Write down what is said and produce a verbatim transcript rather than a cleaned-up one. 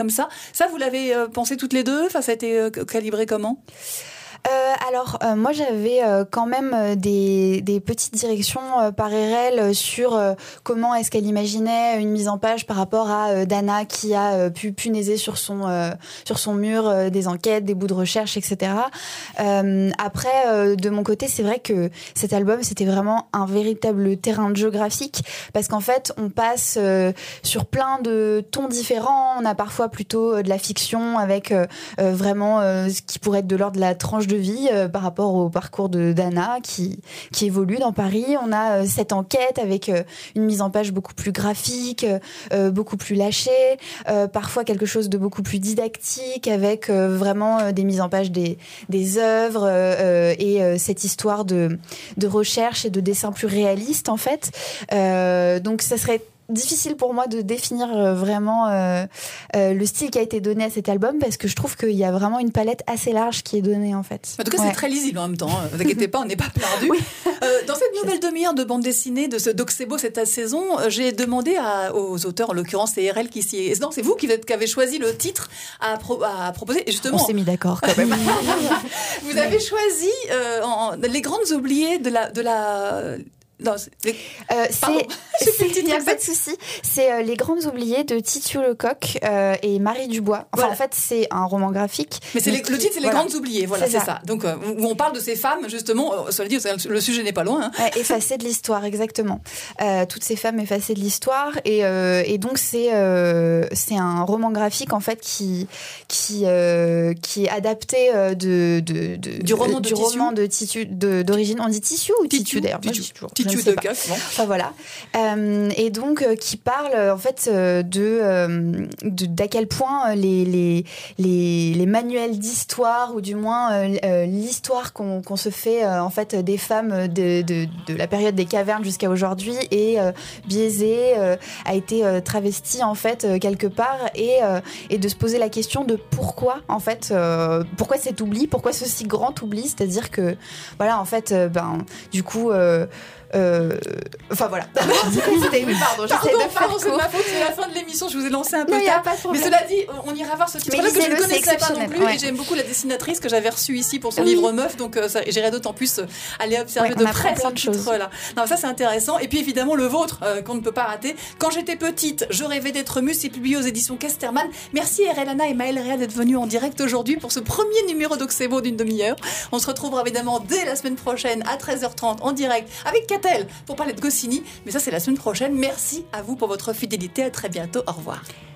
comme ça. Ça, vous l'avez euh, pensé toutes les deux? Enfin, ça a été euh, calibré comment? Euh, alors, euh, moi, j'avais euh, quand même euh, des, des petites directions euh, par R L sur euh, comment est-ce qu'elle imaginait une mise en page par rapport à euh, Dana qui a euh, pu punaiser sur son, euh, sur son mur euh, des enquêtes, des bouts de recherche, et cetera. Euh, après, euh, de mon côté, c'est vrai que cet album, c'était vraiment un véritable terrain de jeu graphique parce qu'en fait, on passe euh, sur plein de tons différents. On a parfois plutôt euh, de la fiction avec euh, euh, vraiment euh, ce qui pourrait être de l'ordre de la tranche de vie euh, par rapport au parcours de Dana qui, qui évolue dans Paris. On a euh, cette enquête avec euh, une mise en page beaucoup plus graphique, euh, beaucoup plus lâchée, euh, parfois quelque chose de beaucoup plus didactique avec euh, vraiment euh, des mises en page des, des œuvres euh, et euh, cette histoire de, de recherche et de dessin plus réaliste en fait. Euh, donc ça serait difficile pour moi de définir vraiment euh, euh, le style qui a été donné à cet album parce que je trouve qu'il y a vraiment une palette assez large qui est donnée en fait. En tout cas, ouais. C'est très lisible en même temps. Ne vous inquiétez pas, on n'est pas perdu. Oui. Euh, dans cette nouvelle demi-heure de bande dessinée de ce Docsebo cette saison, j'ai demandé à, aux auteurs, en l'occurrence c'est R L qui s'y est... Non, c'est vous qui, qui avez choisi le titre à, pro, à proposer. Et justement, on s'est mis d'accord quand même. Vous avez choisi euh, en, les grandes oubliées de la... De la Non, c'est... Euh, il n'y a pas de souci. C'est euh, Les Grandes Oubliées de Titiou Lecoq euh, et Marie Dubois. Enfin, voilà. En fait, c'est un roman graphique. Mais c'est les, le titre, c'est Les voilà. Grandes Oubliées. Voilà, c'est, c'est ça. ça. Donc, euh, où on parle de ces femmes, justement. Euh, cela dit, le sujet n'est pas loin. Hein. Ouais, effacées de l'histoire, exactement. Euh, toutes ces femmes effacées de l'histoire. Et, euh, et donc, c'est, euh, c'est un roman graphique, en fait, qui, qui, euh, qui est adapté euh, de, de, de, du roman de, du roman de Titiou, de, d'origine. On dit Tissu ou Titiou, d'ailleurs? Moi, je dis toujours. De Coq, bon. Enfin voilà, euh, et donc euh, qui parle en fait euh, de, euh, de d'à quel point les les les, les manuels d'histoire ou du moins euh, euh, l'histoire qu'on, qu'on se fait euh, en fait des femmes de, de de la période des cavernes jusqu'à aujourd'hui est euh, biaisée, euh, a été euh, travestie en fait euh, quelque part et euh, et de se poser la question de pourquoi en fait euh, pourquoi cet oubli, pourquoi ce si grand oubli, c'est-à-dire que voilà en fait euh, ben du coup euh, Euh, enfin voilà. Pardon, j'essaie pardon, de pardon, c'est de ma faute, c'est la fin de l'émission, je vous ai lancé un peu non, tard. Mais cela dit, on ira voir ce titre-là que je ne connaissais pas non plus. Ouais. Et j'aime beaucoup la dessinatrice que j'avais reçue ici pour son oui. livre Meuf, donc euh, ça, j'irai d'autant plus aller observer ouais, de près ce titre-là. Non, ça c'est intéressant. Et puis évidemment le vôtre euh, qu'on ne peut pas rater. Quand j'étais petite, je rêvais d'être muse, c'est publié aux éditions Casterman. Merci R L Anna et Maëlle Réal d'être venus en direct aujourd'hui pour ce premier numéro d'Oxebo d'une demi-heure. On se retrouvera évidemment dès la semaine prochaine à treize heures trente en direct avec Catel pour parler de Goscinny, mais ça c'est la semaine prochaine. Merci à vous pour votre fidélité, à très bientôt, au revoir.